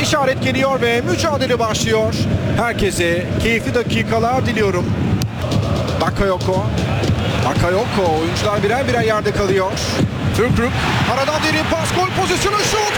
işaret geliyor ve mücadele başlıyor. Herkese keyifli dakikalar diliyorum. Bakayoko. Oyuncular birer birer yerde kalıyor. Füllkrug. Aradan derin pas, gol pozisyonu, şut.